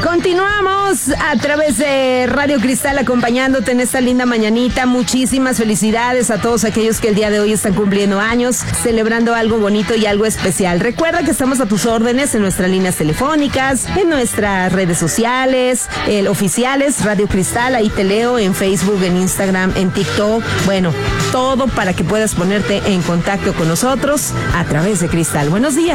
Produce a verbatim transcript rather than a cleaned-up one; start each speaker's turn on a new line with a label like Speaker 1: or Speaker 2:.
Speaker 1: Continuamos a través de Radio Cristal acompañándote en esta linda mañanita. Muchísimas felicidades a todos aquellos que el día de hoy están cumpliendo años, celebrando algo bonito y algo especial. Recuerda que estamos a tus órdenes en nuestras líneas telefónicas, en nuestras redes sociales, el oficiales Radio Cristal, ahí te leo, en Facebook, en Instagram, en TikTok. Bueno, todo para que puedas ponerte en contacto con nosotros a través de Cristal. Buenos días.